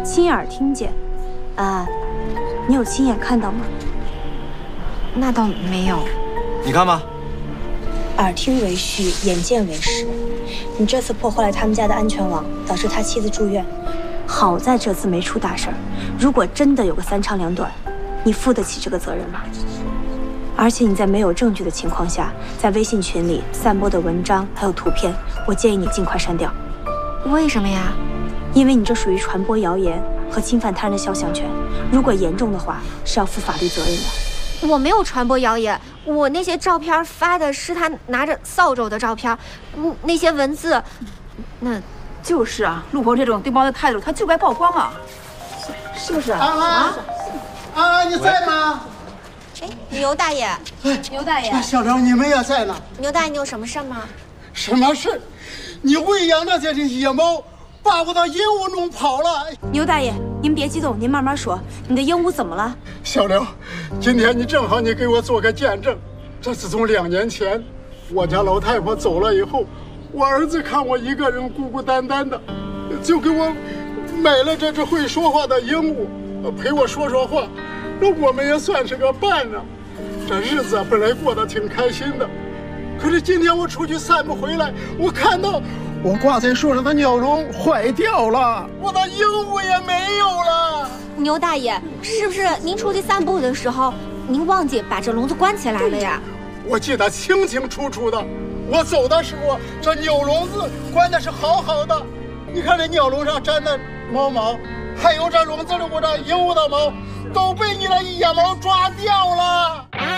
亲耳听见，你有亲眼看到吗？ 那倒没有。 你看吧， 耳听为虚，眼见为实。你这次破坏了他们家的安全网，导致他妻子住院。好在这次没出大事儿，如果真的有个三长两短，你负得起这个责任吗？而且你在没有证据的情况下，在微信群里散播的文章还有图片，我建议你尽快删掉。 为什么呀？ 因为你这属于传播谣言和侵犯他人的肖像权，如果严重的话，是要负法律责任的。 我没有传播谣言，我那些照片发的是他拿着扫帚的照片，那些文字，那就是啊，陆婆这种对猫的态度，他就该曝光啊，是不是啊？ 你在吗？ 哎，牛大爷， 牛大爷， 小刘，你们也在呢。 牛大爷，你有什么事吗？ 什么事？你喂养那些野猫，把我的鹦鹉弄跑了。 牛大爷，您别激动，您慢慢说。你的鹦鹉怎么了？ 小刘，今天你正好给我做个见证。这是从2年前我家老太婆走了以后，我儿子看我一个人孤孤单单的，就给我买了这只会说话的鹦鹉，陪我说说话。那我们也算是个伴呢。这日子本来过得挺开心的，可是今天我出去散步回来，我看到我挂在树上的鸟笼坏掉了，我的鹦鹉也没有了。 牛大爷，是不是您出去散步的时候，您忘记把这笼子关起来了呀？ 我记得清清楚楚的，我走的时候，这鸟笼子关的是好好的。你看这鸟笼上粘的猫毛，还有这笼子里我这鹦鹉的毛，都被你的野猫抓掉了。